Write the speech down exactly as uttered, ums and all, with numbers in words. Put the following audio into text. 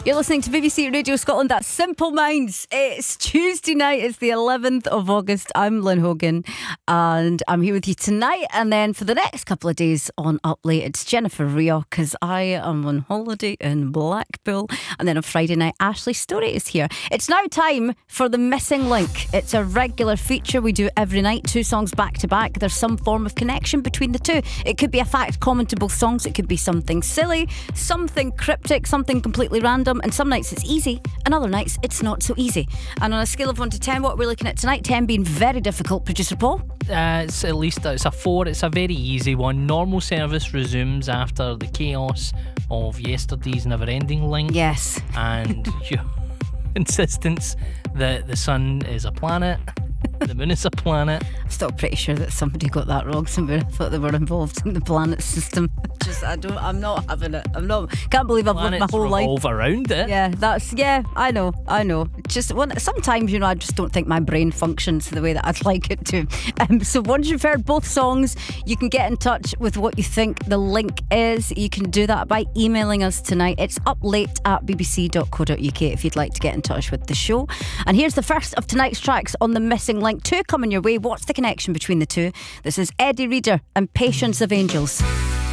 You're listening to B B C Radio Scotland. That's Simple Minds. It's Tuesday night. It's the eleventh of August. I'm Lynn Hogan and I'm here with you tonight. And then for the next couple of days on Up Late, it's Jennifer Rio because I am on holiday in Blackpool. And then on Friday night, Ashley Story is here. It's now time for The Missing Link. It's a regular feature we do every night. Two songs back to back. There's some form of connection between the two. It could be a fact common to both songs. It could be something silly, something cryptic, something completely random. And some nights it's easy and other nights it's not so easy. And on a scale of one to ten, what we're looking at tonight, ten being very difficult, producer Paul? Uh, it's at least it's a four. It's a very easy one. Normal service resumes after the chaos of yesterday's never-ending link. Yes. And your insistence that the sun is a planet, the moon is a planet. I'm still pretty sure that somebody got that wrong somewhere. I thought they were involved in the planet system. Just, I don't, I'm not having it. I'm not, can't believe I've lived my whole life. Revolve around it. Yeah, that's, yeah, I know, I know. Just one, sometimes, you know, I just don't think my brain functions the way that I'd like it to. Um, so once you've heard both songs, you can get in touch with what you think the link is. You can do that by emailing us tonight. It's uplate at b b c dot co dot u k if you'd like to get in touch with the show. And here's the first of tonight's tracks on The Missing Link. Two coming your way. What's the connection between the two? This is Eddie Reader and Patience of Angels.